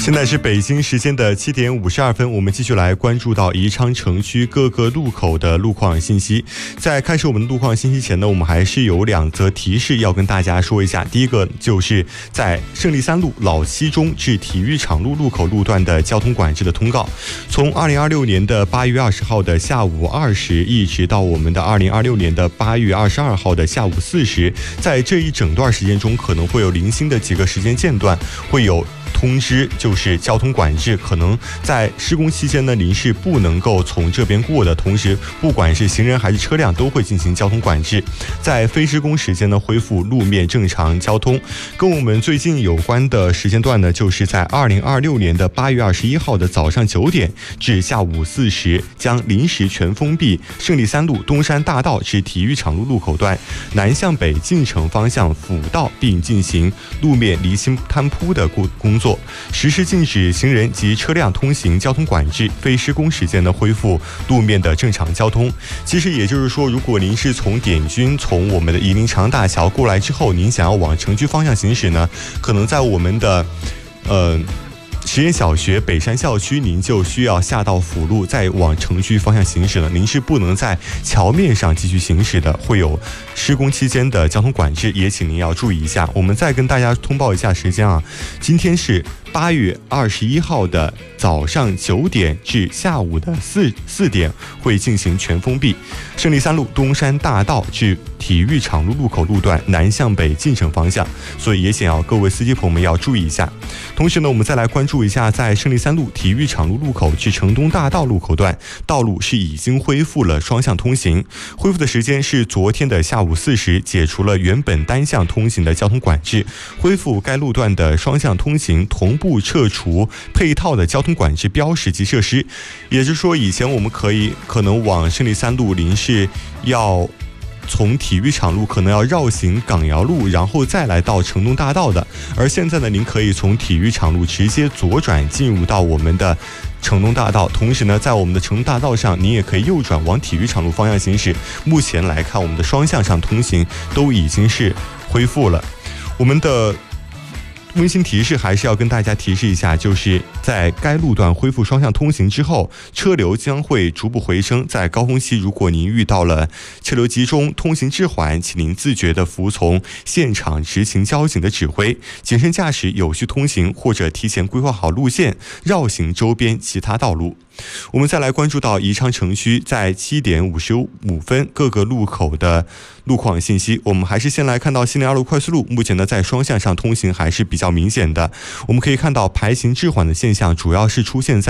现在是北京时间的7点52分，我们继续来关注到宜昌城区各个路口的路况信息。在开始我们的路况信息前呢，我们还是有2则提示要跟大家说一下。第一个就是在胜利3路老七中至体育场路路口路段的交通管制的通告，从2026年的8月20号的下午2时，一直到我们的2026年的8月22号的下午4时，在这一整段时间中，可能会有零星的几个时间间段会有通知，就是交通管制，可能在施工期间呢，您是不能够从这边过的。同时，不管是行人还是车辆，都会进行交通管制。在非施工时间呢，恢复路面正常交通。跟我们最近有关的时间段呢，就是在2026年的8月21号的早上9点至下午4时，将临时全封闭胜利3路东山大道至体育场路路口段南向北进城方向辅道，并进行路面离心摊铺的工作，实施禁止行人及车辆通行交通管制。非施工时间呢，恢复路面的正常交通。其实也就是说，如果您是从点军从我们的夷陵长大桥过来之后，您想要往城区方向行驶呢，可能在我们的实验小学北山校区，您就需要下到辅路再往城区方向行驶了，您是不能在桥面上继续行驶的，会有施工期间的交通管制，也请您要注意一下。我们再跟大家通报一下时间啊，今天是8月21号的早上9点至下午的4点会进行全封闭胜利3路东山大道至体育场路路口路段南向北进城方向，所以也想要各位司机朋友们要注意一下。同时呢，我们再来关注一下，在胜利3路体育场路路口至城东大道路口段，道路是已经恢复了双向通行，恢复的时间是昨天的下午4时，解除了原本单向通行的交通管制，恢复该路段的双向通行，同步撤除配套的交通管制标识及设施。也就是说，以前我们可能往胜利3路您是要从体育场路可能要绕行港窑路，然后再来到城东大道的，而现在呢，您可以从体育场路直接左转进入到我们的城东大道。同时呢，在我们的城东大道上，您也可以右转往体育场路方向行驶。目前来看，我们的双向上通行都已经是恢复了。我们的温馨提示还是要跟大家提示一下，就是在该路段恢复双向通行之后，车流将会逐步回升。在高峰期，如果您遇到了车流集中、通行滞缓，请您自觉地服从现场执勤交警的指挥，谨慎驾驶，有序通行，或者提前规划好路线，绕行周边其他道路。我们再来关注到宜昌城区在7点55分各个路口的路况信息。我们还是先来看到西宁2路快速路，目前呢在双向上通行还是比较明显的。我们可以看到排行滞缓的现象，主要是出现在